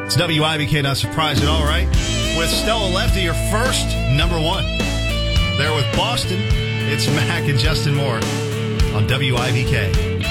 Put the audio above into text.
It's WIBK, not surprised at all, right? With Stella Lefty, your first number one. There with Boston, it's Mac and Justin Moore on WIBK.